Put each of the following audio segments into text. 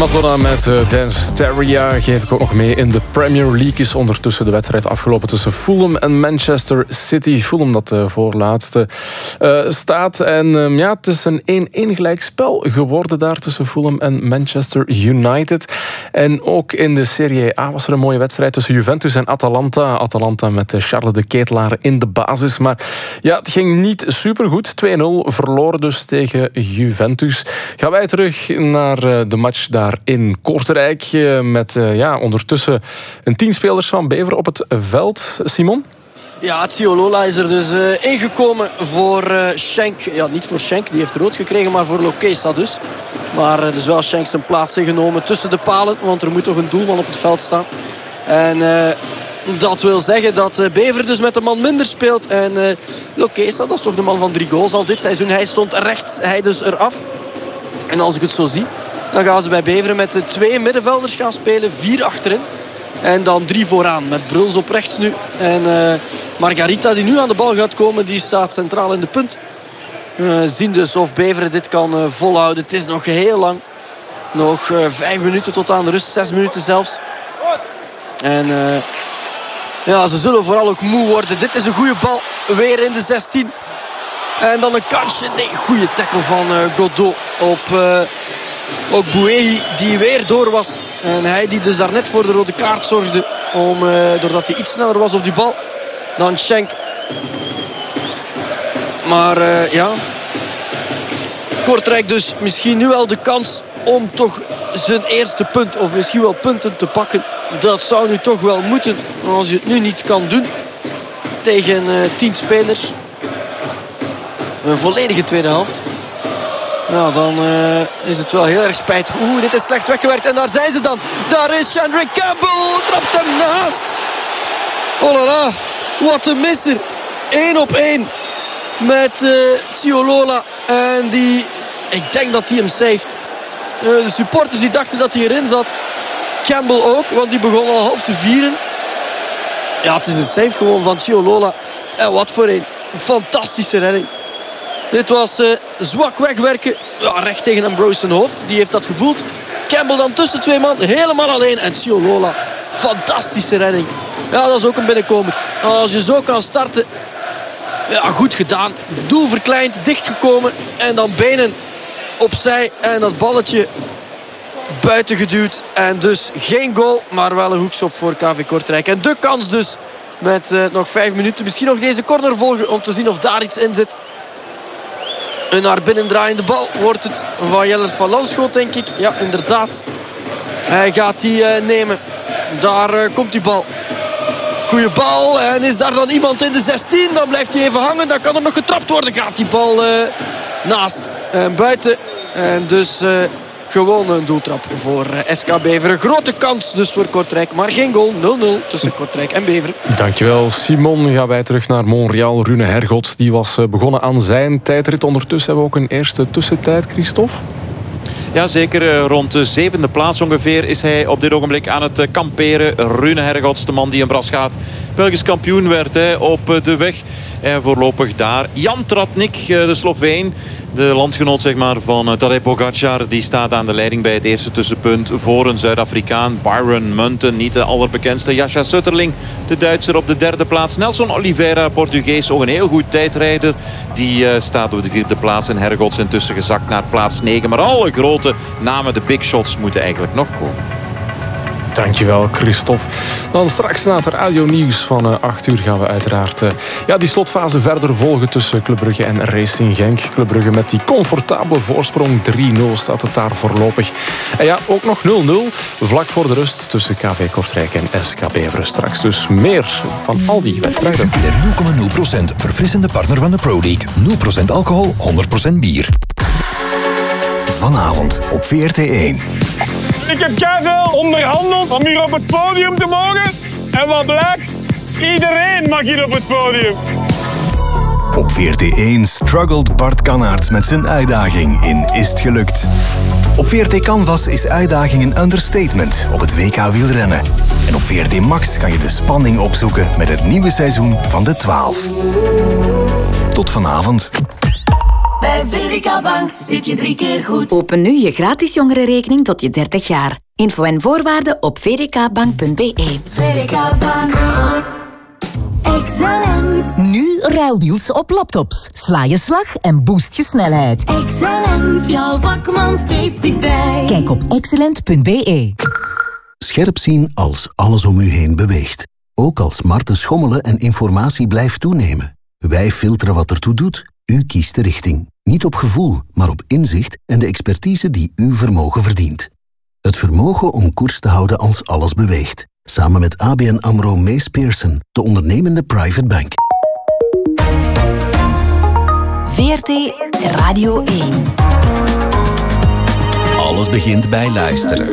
Madonna met Danceteria geef ik ook nog mee in de Premier League. Is ondertussen de wedstrijd afgelopen tussen Fulham en Manchester City. Fulham dat voorlaatste staat. En het is een 1-1 gelijkspel geworden daar tussen Fulham en Manchester United. En ook in de Serie A was er een mooie wedstrijd tussen Juventus en Atalanta. Atalanta met Charles de Ketelaar in de basis. Maar ja, het ging niet supergoed. 2-0 verloren dus tegen Juventus. Gaan wij terug naar de match daar in Kortrijk. Met ondertussen een 10 spelers van Beveren op het veld. Simon? Ja, Tsiolola is er dus ingekomen voor Schenk. Ja, niet voor Schenk, die heeft rood gekregen, maar voor Lokesa dus. Maar dus wel Schenk zijn plaats ingenomen tussen de palen, want er moet toch een doelman op het veld staan. En dat wil zeggen dat Beveren dus met een man minder speelt. En Lokesa, dat is toch de man van 3 goals al dit seizoen. Hij stond rechts, hij dus eraf. En als ik het zo zie, dan gaan ze bij Beveren met 2 middenvelders gaan spelen, 4 achterin. En dan 3 vooraan, met Bruls op rechts nu. En Margarita, die nu aan de bal gaat komen, die staat centraal in de punt. Zien dus of Beveren dit kan volhouden. Het is nog heel lang. Nog 5 minuten tot aan de rust, 6 minuten zelfs. En ze zullen vooral ook moe worden. Dit is een goede bal, weer in de 16. En dan een kansje. Nee, goede tackle van Godot op ook Bouéhi, die weer door was. En hij die dus daarnet voor de rode kaart zorgde. Doordat hij iets sneller was op die bal dan Schenk. Maar Kortrijk dus misschien nu wel de kans om toch zijn eerste punt, of misschien wel punten te pakken. Dat zou nu toch wel moeten. Als je het nu niet kan doen tegen 10 spelers. Een volledige tweede helft. Nou, dan is het wel heel erg spijtig. Dit is slecht weggewerkt. En daar zijn ze dan. Daar is Chandra Campbell. Trapt hem naast. Oh la la. Wat een misser. 1 op 1 met Tsiolola. En ik denk dat hij hem saved. De supporters die dachten dat hij erin zat. Campbell ook, want die begon al half te vieren. Ja, het is een save gewoon van Tsiolola. En wat voor een fantastische redding. Dit was zwak wegwerken. Ja, recht tegen Ambrose zijn hoofd. Die heeft dat gevoeld. Campbell dan tussen 2 man. Helemaal alleen. En Tsiolola. Fantastische redding. Ja, dat is ook een binnenkomer. Als je zo kan starten. Ja, goed gedaan. Doel verkleind. Dichtgekomen. En dan benen opzij. En dat balletje buiten geduwd. En dus geen goal. Maar wel een hoekschop voor KV Kortrijk. En de kans dus. Met nog 5 minuten. Misschien nog deze corner volgen. Om te zien of daar iets in zit. Een naar binnen draaiende bal wordt het van Jellert van Lanschot, denk ik. Ja, inderdaad. Hij gaat die nemen. Daar komt die bal. Goeie bal. En is daar dan iemand in de 16? Dan blijft hij even hangen. Dan kan er nog getrapt worden. Gaat die bal naast en buiten. En dus gewoon een doeltrap voor SK Beveren. Grote kans dus voor Kortrijk. Maar geen goal. 0-0 tussen Kortrijk en Beveren. Dankjewel, Simon. Gaan wij terug naar Montreal. Rune Hergots, die was begonnen aan zijn tijdrit. Ondertussen hebben we ook een eerste tussentijd, Christophe. Ja, zeker. Rond de 7e plaats ongeveer is hij op dit ogenblik aan het kamperen. Rune Hergots, de man die in Braschaat Belgisch kampioen werd op de weg. En voorlopig daar Jan Tratnik, de Sloveen. De landgenoot zeg maar, van Tadej Pogacar. Die staat aan de leiding bij het eerste tussenpunt voor een Zuid-Afrikaan. Byron Munten, niet de allerbekendste. Jascha Sutterling, de Duitser, op de 3e plaats. Nelson Oliveira, Portugees, ook een heel goed tijdrijder. Die staat op de 4e plaats. En Hergots intussen gezakt naar plaats 9. Maar alle grote namen, de big shots, moeten eigenlijk nog komen. Dankjewel, Christophe. Dan straks na het radionieuws van 8 uur gaan we uiteraard die slotfase verder volgen tussen Club Brugge en Racing Genk. Club Brugge met die comfortabele voorsprong. 3-0 staat het daar voorlopig. En ja, ook nog 0-0 vlak voor de rust tussen KV Kortrijk en SK Beveren. Straks dus meer van al die wedstrijden. Jupiler 0,0%, verfrissende partner van de Pro League. 0% alcohol, 100% bier. Vanavond op VRT1. Ik heb keiveel onderhandeld om hier op het podium te mogen. En wat blijkt? Iedereen mag hier op het podium. Op VRT1 struggelt Bart Kannaerts met zijn uitdaging in Is het gelukt? Op VRT Canvas is uitdaging een understatement op het WK wielrennen. En op VRT Max kan je de spanning opzoeken met het nieuwe seizoen van De 12. Tot vanavond. Bij VDK Bank zit je 3 keer goed. Open nu je gratis jongerenrekening tot je 30 jaar. Info en voorwaarden op vdkbank.be. VDK Bank. Excellent. Nu ruildeals op laptops. Sla je slag en boost je snelheid. Excellent. Jouw vakman steeds dichtbij. Kijk op excellent.be. Scherp zien als alles om u heen beweegt. Ook als smarten schommelen en informatie blijft toenemen. Wij filteren wat ertoe doet. U kiest de richting. Niet op gevoel, maar op inzicht en de expertise die uw vermogen verdient. Het vermogen om koers te houden als alles beweegt. Samen met ABN AMRO Mees Pearson, de ondernemende private bank. VRT Radio 1. Alles begint bij luisteren.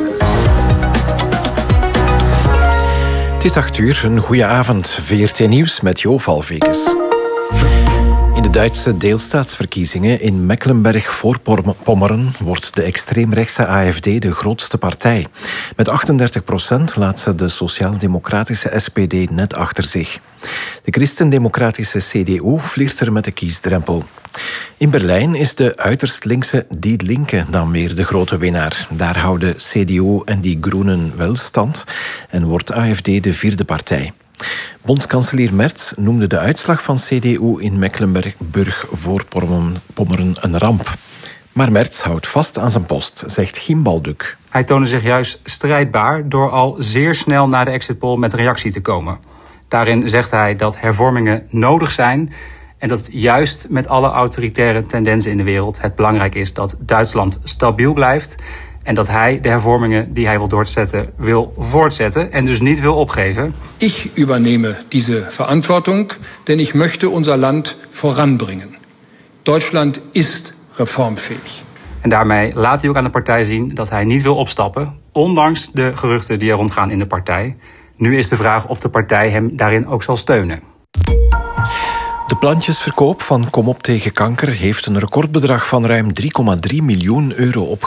Het is 8 uur, een goede avond. VRT Nieuws met Jo Valveges. In de Duitse deelstaatsverkiezingen in Mecklenburg-Voorpommern wordt de extreemrechtse AfD de grootste partij. Met 38% laat ze de sociaal-democratische SPD net achter zich. De christendemocratische CDU vliegt er met de kiesdrempel. In Berlijn is de uiterst linkse Die Linke dan weer de grote winnaar. Daar houden CDU en Die Groenen wel stand en wordt AfD de 4e partij. Bondskanselier Merz noemde de uitslag van CDU in Mecklenburg-Voorpommern een ramp. Maar Merz houdt vast aan zijn post, zegt Giem Balduk. Hij toonde zich juist strijdbaar door al zeer snel na de exit poll met een reactie te komen. Daarin zegt hij dat hervormingen nodig zijn en dat juist met alle autoritaire tendensen in de wereld het belangrijk is dat Duitsland stabiel blijft en dat hij de hervormingen die hij wil doorzetten wil voortzetten en dus niet wil opgeven. Ich übernehme diese Verantwortung, denn ich möchte unser Land voranbringen. Deutschland ist reformfähig. En daarmee laat hij ook aan de partij zien dat hij niet wil opstappen, ondanks de geruchten die er rondgaan in de partij. Nu is de vraag of de partij hem daarin ook zal steunen. De plantjesverkoop van Kom op tegen kanker heeft een recordbedrag van ruim 3,3 miljoen euro opgeleverd.